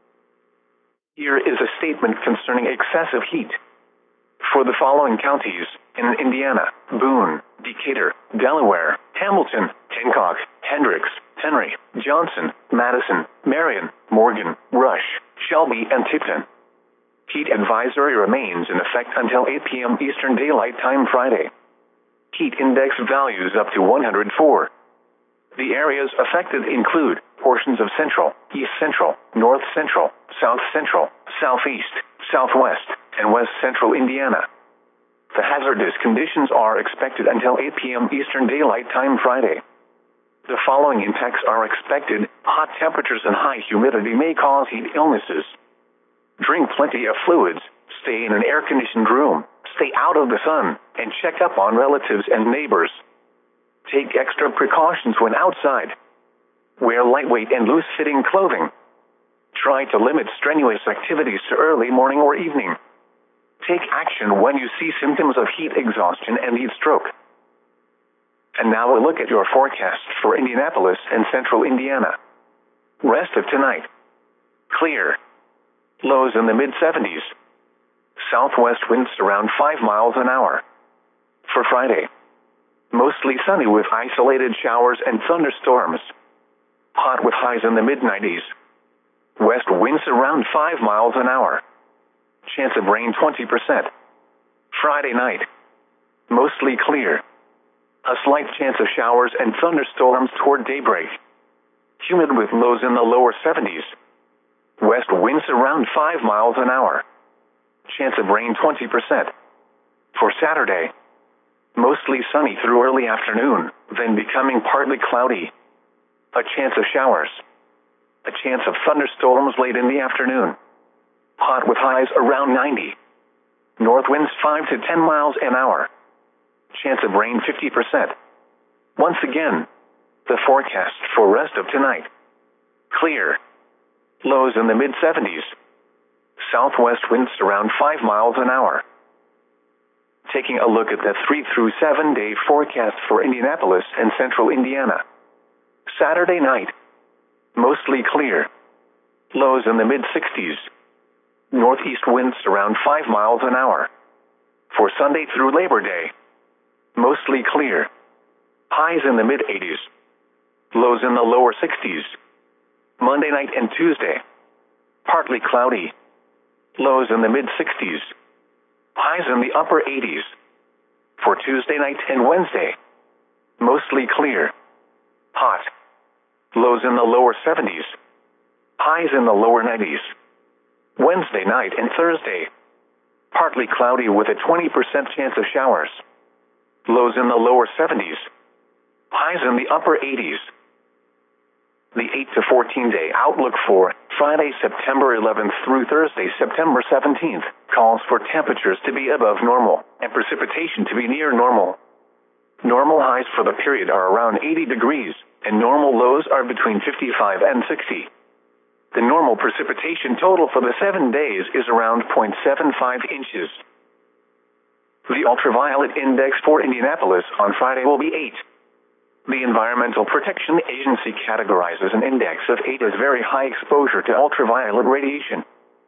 Here is a statement concerning excessive heat. For the following counties in Indiana: Boone, Decatur, Delaware, Hamilton, Hancock, Hendricks, Henry, Johnson, Madison, Marion, Morgan, Rush, Shelby, and Tipton. Heat advisory remains in effect until 8 p.m. Eastern Daylight Time Friday. Heat index values up to 104. The areas affected include portions of central, east central, north central, south central, southeast, southwest, and west central Indiana. The hazardous conditions are expected until 8 p.m. Eastern Daylight Time Friday. The following impacts are expected: hot temperatures and high humidity may cause heat illnesses. Drink plenty of fluids, stay in an air-conditioned room, stay out of the sun, and check up on relatives and neighbors. Take extra precautions when outside. Wear lightweight and loose-fitting clothing. Try to limit strenuous activities to early morning or evening. Take action when you see symptoms of heat exhaustion and heat stroke. And now a look at your forecast for Indianapolis and central Indiana. Rest of tonight: clear. Lows in the mid-70s. Southwest winds around 5 miles an hour. For Friday, mostly sunny with isolated showers and thunderstorms. Hot with highs in the mid-90s. West winds around 5 miles an hour. Chance of rain 20%. Friday night, mostly clear. A slight chance of showers and thunderstorms toward daybreak. Humid with lows in the lower 70s. West winds around 5 miles an hour. Chance of rain 20%. For Saturday, mostly sunny through early afternoon, then becoming partly cloudy. A chance of showers. A chance of thunderstorms late in the afternoon. Hot with highs around 90. North winds 5 to 10 miles an hour. Chance of rain 50%. Once again, the forecast for rest of tonight: clear. Lows in the mid-70s. Southwest winds around 5 miles an hour. Taking a look at the 3 through 7 day forecast for Indianapolis and central Indiana. Saturday night, mostly clear. Lows in the mid-60s. Northeast winds around 5 miles an hour. For Sunday through Labor Day, mostly clear. Highs in the mid-80s. Lows in the lower 60s. Monday night and Tuesday, partly cloudy. Lows in the mid-60s. Highs in the upper 80s. For Tuesday night and Wednesday, mostly clear. Hot. Lows in the lower 70s. Highs in the lower 90s. Wednesday night and Thursday, partly cloudy with a 20% chance of showers. Lows in the lower 70s. Highs in the upper 80s. The 8 to 14 day outlook for Friday, September 11th through Thursday, September 17th, calls for temperatures to be above normal and precipitation to be near normal. Normal highs for the period are around 80 degrees, and normal lows are between 55 and 60. The normal precipitation total for the 7 days is around 0.75 inches. The ultraviolet index for Indianapolis on Friday will be 8. The Environmental Protection Agency categorizes an index of 8 as very high exposure to ultraviolet radiation.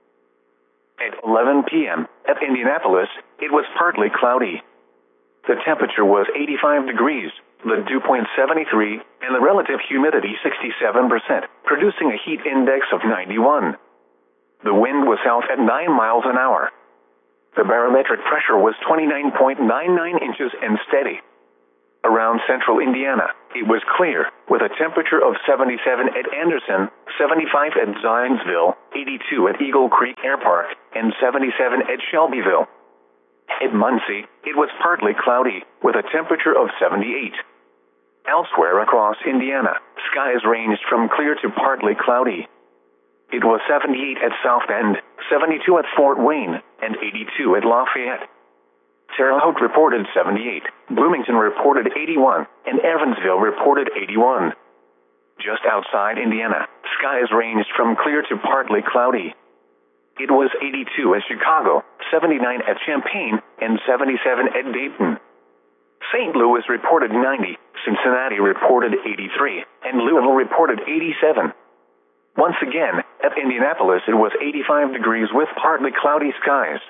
At 11 p.m. at Indianapolis, it was partly cloudy. The temperature was 85 degrees, the dew point 73, and the relative humidity 67%, producing a heat index of 91. The wind was south at 9 miles an hour. The barometric pressure was 29.99 inches and steady. Around central Indiana, it was clear, with a temperature of 77 at Anderson, 75 at Zionsville, 82 at Eagle Creek Air Park, and 77 at Shelbyville. At Muncie, it was partly cloudy, with a temperature of 78. Elsewhere across Indiana, skies ranged from clear to partly cloudy. It was 78 at South Bend, 72 at Fort Wayne, and 82 at Lafayette. Terre Haute reported 78, Bloomington reported 81, and Evansville reported 81. Just outside Indiana, skies ranged from clear to partly cloudy. It was 82 at Chicago, 79 at Champaign, and 77 at Dayton. St. Louis reported 90, Cincinnati reported 83, and Louisville reported 87. Once again, at Indianapolis it was 85 degrees with partly cloudy skies.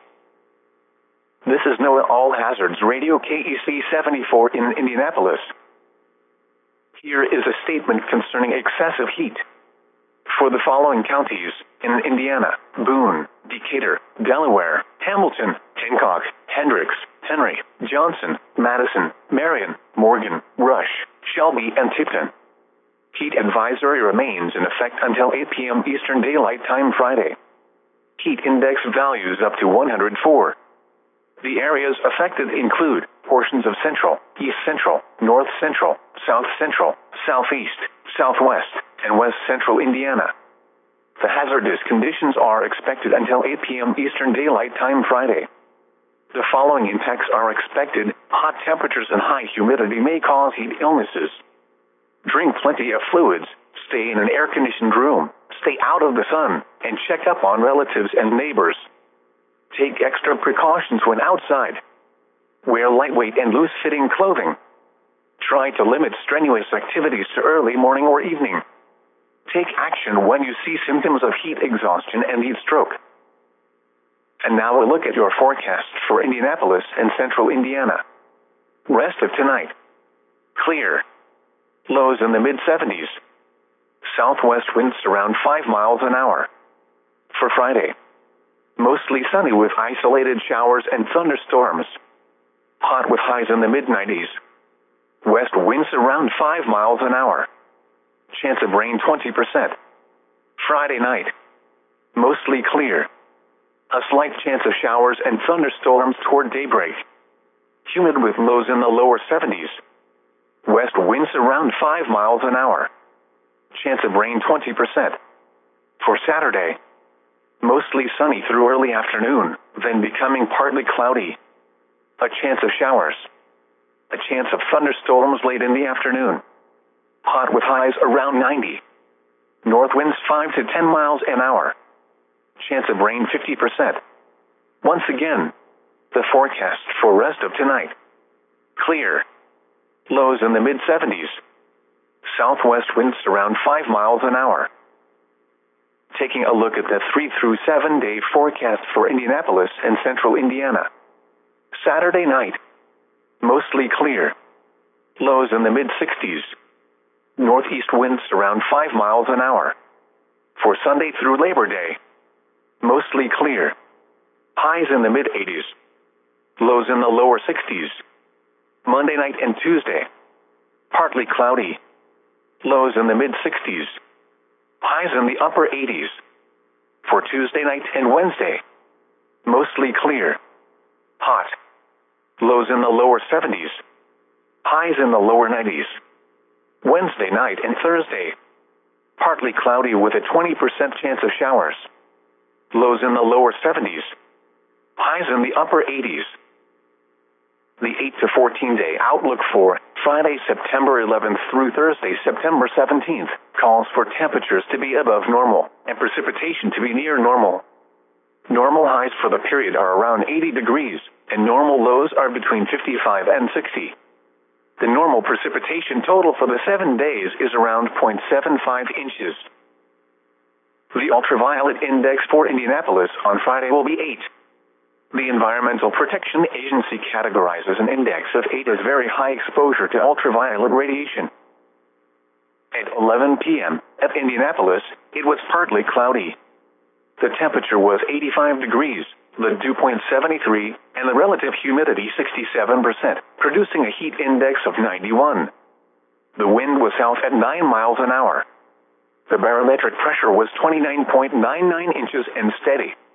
This is NOAA All Hazards Radio KEC 74 in Indianapolis. Here is a statement concerning excessive heat. For the following counties in Indiana: Boone, Decatur, Delaware, Hamilton, Hancock, Hendricks, Henry, Johnson, Madison, Marion, Morgan, Rush, Shelby, and Tipton. Heat advisory remains in effect until 8 p.m. Eastern Daylight Time Friday. Heat index values up to 104. The areas affected include portions of central, east central, north central, south central, southeast, southwest, and west central Indiana. The hazardous conditions are expected until 8 p.m. Eastern Daylight Time Friday. The following impacts are expected: hot temperatures and high humidity may cause heat illnesses. Drink plenty of fluids, stay in an air-conditioned room, stay out of the sun, and check up on relatives and neighbors. Take extra precautions when outside. Wear lightweight and loose-fitting clothing. Try to limit strenuous activities to early morning or evening. Take action when you see symptoms of heat exhaustion and heat stroke. And now a look at your forecast for Indianapolis and central Indiana. Rest of tonight: clear. Lows in the mid-70s. Southwest winds around 5 miles an hour. For Friday, mostly sunny with isolated showers and thunderstorms. Hot with highs in the mid-90s. West winds around 5 miles an hour. Chance of rain 20%. Friday night, mostly clear. A slight chance of showers and thunderstorms toward daybreak. Humid with lows in the lower 70s. West winds around 5 miles an hour. Chance of rain 20%. For Saturday, mostly sunny through early afternoon, then becoming partly cloudy. A chance of showers. A chance of thunderstorms late in the afternoon. Hot with highs around 90. North winds 5 to 10 miles an hour. Chance of rain 50%. Once again, the forecast for rest of tonight: clear. Lows in the mid-70s. Southwest winds around 5 miles an hour. Taking a look at the 3 through 7 day forecast for Indianapolis and central Indiana. Saturday night, mostly clear. Lows in the mid-60s. Northeast winds around 5 miles an hour. For Sunday through Labor Day, mostly clear. Highs in the mid-80s. Lows in the lower 60s. Monday night and Tuesday, partly cloudy. Lows in the mid-60s. Highs in the upper 80s. For Tuesday night and Wednesday, mostly clear. Hot. Lows in the lower 70s. Highs in the lower 90s. Wednesday night and Thursday, partly cloudy with a 20% chance of showers. Lows in the lower 70s. Highs in the upper 80s. The 8 to 14 day outlook for Friday, September 11th through Thursday, September 17th, calls for temperatures to be above normal and precipitation to be near normal. Normal highs for the period are around 80 degrees, and normal lows are between 55 and 60. The normal precipitation total for the 7 days is around 0.75 inches. The ultraviolet index for Indianapolis on Friday will be 8. The Environmental Protection Agency categorizes an index of 8 as very high exposure to ultraviolet radiation. At 11 p.m. at Indianapolis, it was partly cloudy. The temperature was 85 degrees, the dew point 73, and the relative humidity 67%, producing a heat index of 91. The wind was south at 9 miles an hour. The barometric pressure was 29.99 inches and steady.